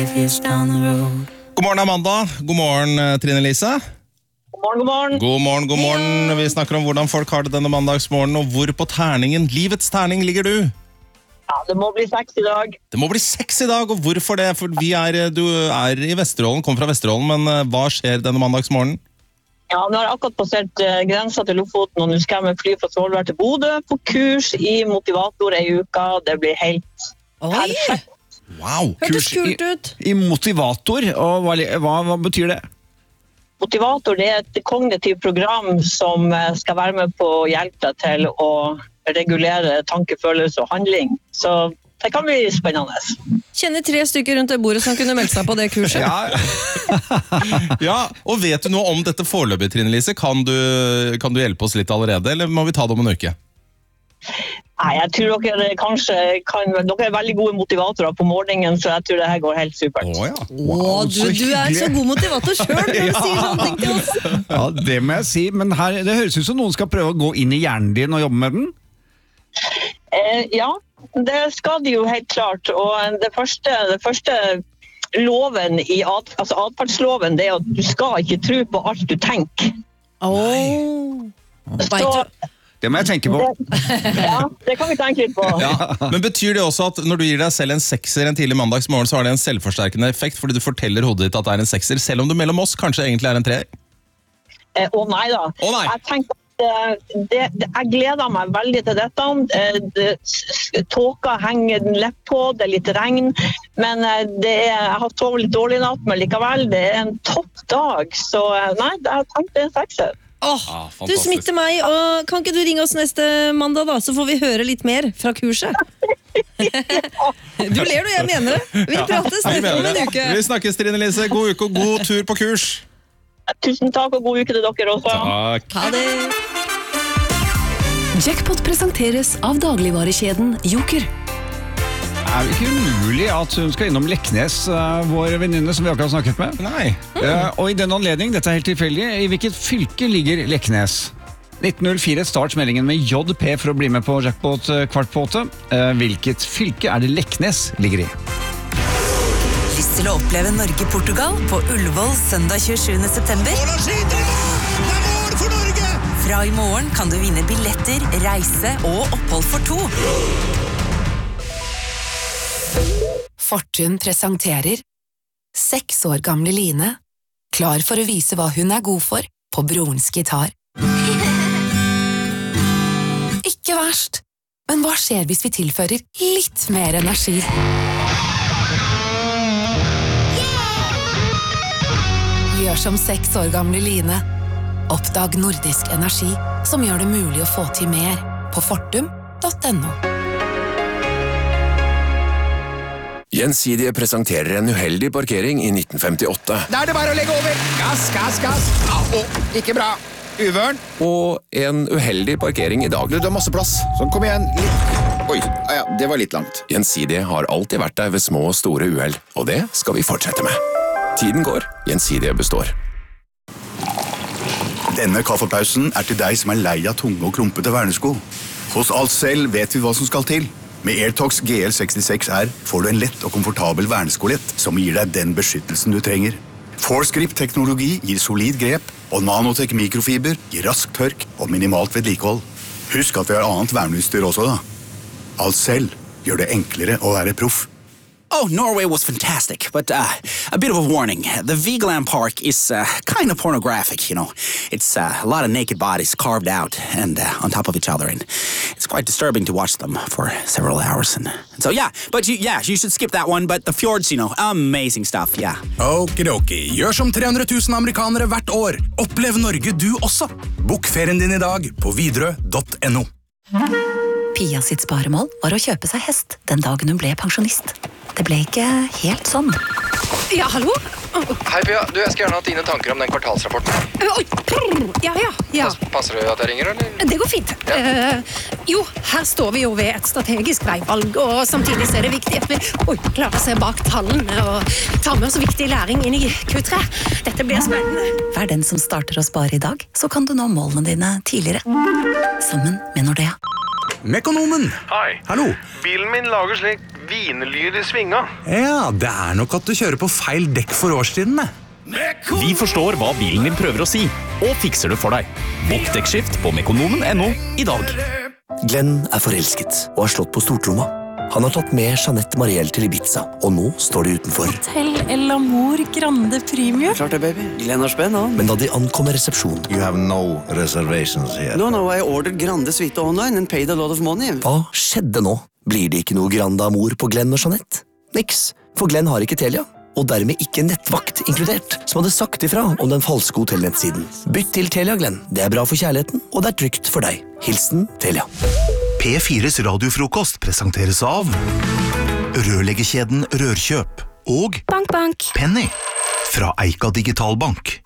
God morgen, Amanda. God morgen, Trine Lise. God morgen. God morgen, god morgen. Vi snakker om hvordan folk har det denne mandagsmorgen, og hvor på terningen, livets terning, ligger du? Ja, det må bli 6 i dag. Det må bli 6 i dag, og hvorfor det? For du er i Vesterålen, kommer fra Vesterålen, men hva skjer denne mandagsmorgen? Ja, nå har jeg akkurat passert grensa til Lofoten, og nå skal jeg med fly fra Svolvær til Bodø på kurs i Motivator i uka. Det blir helt perfekt. Wow! Hørtes kult ut. I Motivator, og hva betyr det? Motivator det er et kognitivt program som skal være med på å hjelpe deg til å regulere tanke, følelse og handling. Så det kan bli spennende. Kjenner 3 stykker rundt det bordet som kunne melde seg på det kurset. Ja, og vet du noe om dette foreløpig, Trine Lise? Kan du hjelpe oss litt allerede, eller må vi ta det om en uke? Nei, jeg tror dere kanskje dere er veldig gode motivatorer på morgenen, så jeg tror det her går helt supert. Ja. Wow, du er så god motivator selv når du sier sånne ting til oss. Ja, det må jeg si, men det høres ut som noen skal prøve å gå inn i hjernen din og jobbe med den. Ja, det skal de jo helt klart, og det første loven altså atferdsloven, det er at du skal ikke tro på alt du tenker. Så det må jeg tenke på. Ja, det kan vi tenke litt på. Ja. Men betyr det også at når du gir deg selv en 6er en tidlig mandagsmorgen, så har det en selvforsterkende effekt, fordi du forteller hodet ditt at det er en 6er, selv om du mellom oss kanskje egentlig er en 3er? Nei da. Nei. Jeg tenker at jeg gleder meg veldig til dette. Tåka henger lett på, det er litt regn, men jeg har sovet litt dårlig i natt, men likevel, det er en topp dag, så nei, jeg tenkte en 6er. Du smitter meg, og kan ikke du ringe oss neste mandag da, så får vi høre litt mer fra kurset. Du ler du, jeg mener det. Vi prates om en uke. Vi snakkes, Trine Lise. God uke og god tur på kurs. Tusen takk og god uke til dere også. Takk. Ha det. Jackpot presenteres av dagligvarekjeden Joker. Er det ikke umulig at hun skal innom Leknes, vår venninne som vi akkurat snakket med? Nei. Og i den anledning, dette er helt tilfeldig, i hvilket fylke ligger Leknes? 1904 starts meldingen med JP for å bli med på Jackpot kvart på 8. Hvilket fylke er det Leknes ligger i? Lyst til å oppleve Norge-Portugal på Ullevål søndag 27. september? Fra i morgen kan du vinne billetter, reise og opphold for 2. Fortun presenterer 6 år gamle Line, klar for å vise hva hun er god for på brorens gitar. Ikke verst, men hva skjer hvis vi tilfører litt mer energi? Gjør som 6 år gamle Line. Oppdag nordisk energi som gjør det mulig å få til mer på fortum.no. Gjensidige presenterer en uheldig parkering i 1958. Da er det bare å legge over. Gass, gass, gass. Ikke bra. Uvørn. Og en uheldig parkering i dag. Du har masse plass. Sånn, kom igjen. Oi, ja, det var litt langt. Gjensidige har alltid vært der ved små og store uheld, og det skal vi fortsette med. Tiden går, Gjensidige består. Denne kaffepausen er til deg som er lei av tunge og klumpete vernesko. Hos Alcel vet vi hva som skal til. Med Airtox GL66R får du en lett og komfortabel verneskolett som gir deg den beskyttelsen du trenger. Forsgrip-teknologi gir solid grep, og Nanotech mikrofiber gir rask tørk og minimalt vedlikehold. Husk at vi har annet verneutstyr også da. Alcel gjør det enklere å være proff. Oh, Norway was fantastic, but a bit of a warning. The Vigeland Park is kind of pornographic, you know. It's a lot of naked bodies carved out and on top of each other, and it's quite disturbing to watch them for several hours. And so, yeah, but you should skip that one, but the fjords, you know, amazing stuff, yeah. Okidoki, gjør som 300 000 amerikanere hvert år. Opplev Norge du også. Bok ferien din i dag på Widerøe.no. Pia sitt sparemål var å kjøpe seg hest den dagen hun ble pensjonist. Det ble ikke helt sånn. Ja, hallo? Hei, Pia. Du, jeg skal gjerne ha dine tanker om den kvartalsrapporten. Oi, ja. Passer det at jeg ringer, eller? Det går fint. Ja. Jo, her står vi jo ved et strategisk veivalg, og samtidig så er det viktig at vi klarer å se bak tallene og ta med oss viktig læring inn i Q3. Dette blir spennende. Vær den som starter å spare i dag, så kan du nå målene dine tidligere. Sammen med Nordea. Mekonomen. Hei. Hallo. Bilen min lager slik svinelyd I svinga. Ja, det nok at du kjører på feil dekk for årstidene. Vi forstår hva bilen din prøver å si, og fikser det for deg. Bokk dekkskift på mekonomen.no I dag. Glenn forelsket og har slått på stortromma. Han har tatt med Jeanette Mariel til Ibiza, og nå står de utenfor. Hotel El Amor Grande Premium. Klart det, baby. Glenn har spenn, han. Men da de ankommer resepsjonen... You have no reservations here. No, I ordered Grande Suite online and paid a lot of money. Hva skjedde nå? Blir det ikke noe Grande Amor på Glenn og Jeanette? Niks, for Glenn har ikke Telia. Og dermed ikke nettvakt inkludert, som hadde sagt ifra om den falske hotellnettsiden. Bytt til Telia, Glenn. Det bra for kjærligheten, og det trygt for deg. Hilsen Telia. P4s radiofrokost presenteres av Rørleggerkjeden Rørkjøp og Bank. Penny fra Eika Digitalbank.